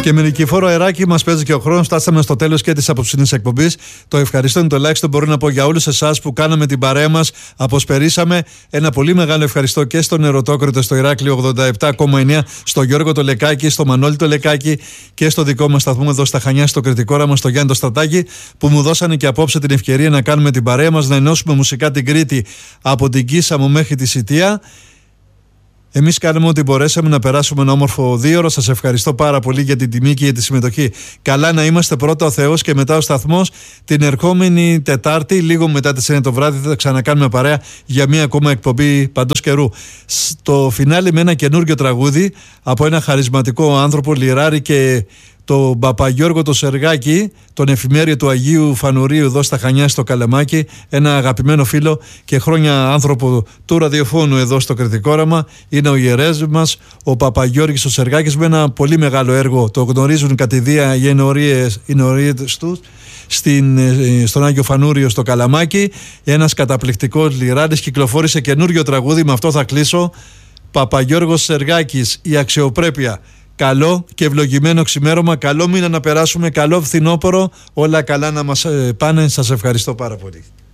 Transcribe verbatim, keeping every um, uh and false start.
Και με Νικηφόρο Αεράκη μας παίζει και ο χρόνος. Φτάσαμε στο τέλος και της απόψινής εκπομπής. Το ευχαριστώ είναι το ελάχιστο μπορώ να πω για όλους εσάς που κάναμε την παρέα μας. Αποσπερίσαμε. Ένα πολύ μεγάλο ευχαριστώ και στον Ερωτόκριτο στο Ηράκλειο ογδόντα επτά κόμμα εννιά, στο Γιώργο το Λεκάκη, στο Μανώλη το Λεκάκη και στο δικό μας σταθμό εδώ στα Χανιά, στο κριτικόρα μας, στο Γιάννη το Στρατάκη, που μου δώσανε και απόψε την ευκαιρία να κάνουμε την παρέα μας, να ενώσουμε μουσικά την Κρήτη από την Κίσαμο μέχρι τη Σιτία. Εμείς κάνουμε ό,τι μπορέσαμε να περάσουμε ένα όμορφο δίωρο. Σας ευχαριστώ πάρα πολύ για την τιμή και για τη συμμετοχή. Καλά να είμαστε, πρώτα ο Θεός και μετά ο σταθμός. Την ερχόμενη Τετάρτη, λίγο μετά τις εννιά το βράδυ, θα ξανακάνουμε παρέα για μία ακόμα εκπομπή παντός καιρού. Στο φινάλι με ένα καινούργιο τραγούδι από ένα χαρισματικό άνθρωπο, λιράρι, και τον Παπαγιώργο το Σεργάκη, τον εφημέριο του Αγίου Φανουρίου εδώ στα Χανιά, στο Καλαμάκι, ένα αγαπημένο φίλο και χρόνια άνθρωπο του ραδιοφώνου εδώ στο κριτικόραμα. Είναι ο ιερέας μας, ο Παπαγιώργης ο Σεργάκης, με ένα πολύ μεγάλο έργο. Το γνωρίζουν κατηδία οι ενορίες του στην, στον Άγιο Φανούριο στο Καλαμάκι. Ένας καταπληκτικός λιράρης, κυκλοφόρησε καινούριο τραγούδι, με αυτό θα κλείσω. Παπαγιώργος Σεργάκης, η αξιοπρέπεια. Καλό και ευλογημένο ξημέρωμα, καλό μήνα να περάσουμε, καλό φθινόπωρο, όλα καλά να μας πάνε. Σας ευχαριστώ πάρα πολύ.